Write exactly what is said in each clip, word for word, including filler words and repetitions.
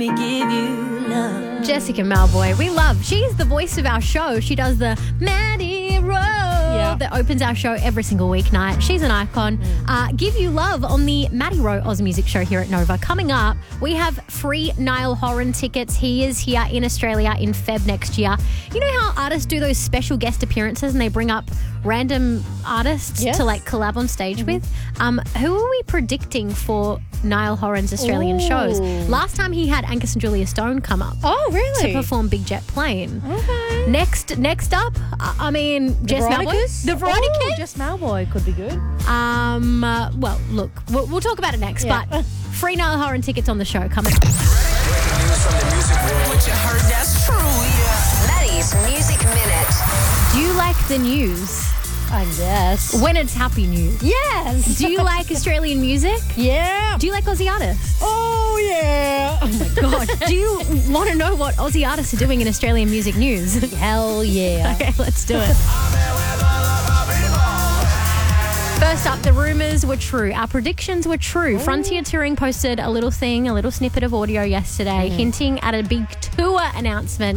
Me give you love. Jessica Malboy, we love. She's the voice of our show. She does the Maddie Roll Yeah. that opens our show every single weeknight. She's an icon. Mm. Uh, give you love on the Maddie Rowe Oz Music Show here at Nova. Coming up, we have free Niall Horan tickets. He is here in Australia in Feb next year. You know how artists do those special guest appearances and they bring up random artists Yes. to like collab on stage Mm-hmm. with? Um, who are we predicting for Niall Horan's Australian Ooh. shows? Last time he had Angus and Julia Stone come up Oh, really? to perform Big Jet Plane. Okay. Next next up, I I mean, Jess Malboy. Veronicas? The Veronica Oh, Kids? Jess Malboy could be good. Um, uh, well, look, we'll, we'll talk about it next, Yeah. but free Niall Horan tickets on the show coming. What you heard, that's true, yeah. Maddie's Music Minute. Do you like the news I guess. when it's happy news? Yes. Do you like Australian music? Yeah. Do you like Aussie artists? Oh, yeah. Oh my God. Do you want to know what Aussie artists are doing in Australian music news? Hell yeah. Okay, let's do it. First up, the rumours were true. Our predictions were true. Frontier Touring posted a little thing, a little snippet of audio yesterday, hinting at a big tour announcement.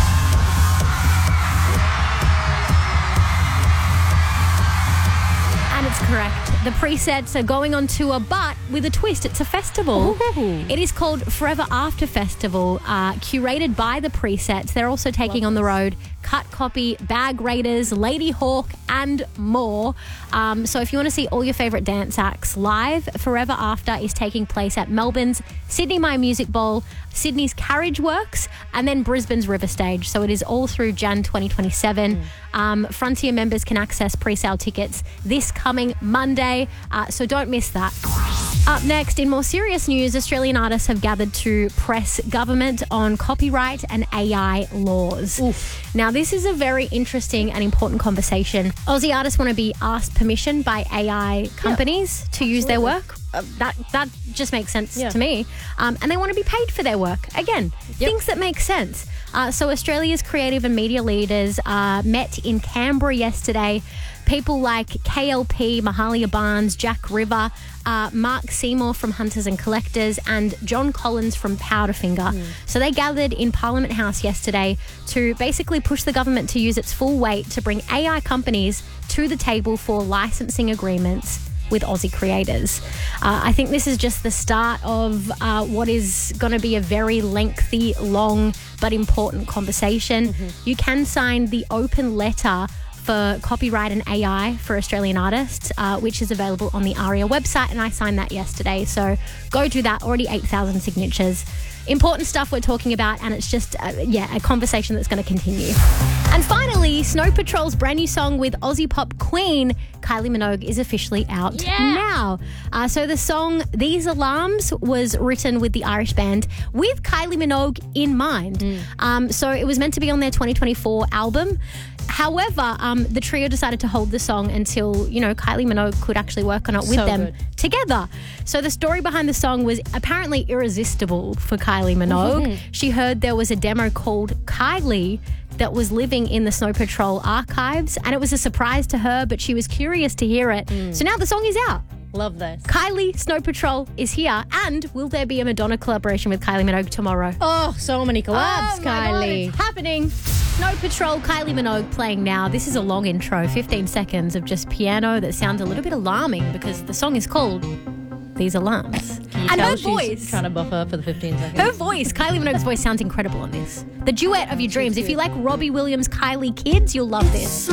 And it's correct. The presets are going on tour, but with a twist. It's a festival. Ooh. It is called Forever After Festival, uh, curated by the presets. They're also taking on the road Cut Copy, Bag Raiders, Lady Hawk, and more. Um, so if you want to see all your favourite dance acts live, Forever After is taking place at Melbourne's Sydney My Music Bowl, Sydney's Carriage Works, and then Brisbane's River Stage. So it is all through January twenty twenty-seven. Um, Frontier members can access pre-sale tickets this coming Monday, uh, so don't miss that. Up next, in more serious news, Australian artists have gathered to press government on copyright and A I laws. Oof. Now, this is a very interesting and important conversation. Aussie artists want to be asked permission by A I companies to use their work. Uh, that that just makes sense Yeah. to me. Um, and they want to be paid for their work. Again, Yep. things that make sense. Uh, so Australia's creative and media leaders uh, met in Canberra yesterday. People like K L P, Mahalia Barnes, Jack River, uh, Mark Seymour from Hunters and Collectors, and John Collins from Powderfinger. So they gathered in Parliament House yesterday to basically push the government to use its full weight to bring A I companies to the table for licensing agreements with Aussie creators. Uh, I think this is just the start of uh, what is going to be a very lengthy, long, but important conversation. You can sign the open letter for copyright and A I for Australian artists, uh, which is available on the ARIA website, and I signed that yesterday. So go do that. Already eight thousand signatures. Important stuff we're talking about, and it's just, uh, yeah, a conversation that's going to continue. And finally, Snow Patrol's brand new song with Aussie pop queen Kylie Minogue is officially out Yeah. now. Uh, so the song These Alarms was written with the Irish band with Kylie Minogue in mind. Um, so it was meant to be on their twenty twenty-four album. However, um, the trio decided to hold the song until, you know, Kylie Minogue could actually work on it with So them good. together. So the story behind the song was apparently irresistible for Kylie Minogue. She heard there was a demo called Kylie that was living in the Snow Patrol archives, and it was a surprise to her, but she was curious to hear it. So now the song is out. Love this. Kylie Snow Patrol is here, and will there be a Madonna collaboration with Kylie Minogue tomorrow? Oh, so many collabs, Oh my God, Kylie. it's happening. Snow Patrol, Kylie Minogue playing now. This is a long intro, fifteen seconds of just piano that sounds a little bit alarming because the song is called These Alarms. You And tell her she's voice. trying to buff her for the fifteen seconds. Her voice, Kylie Minogue's voice sounds incredible on this. The duet of your dreams. If you like Robbie Williams, Kylie kids, you'll love this.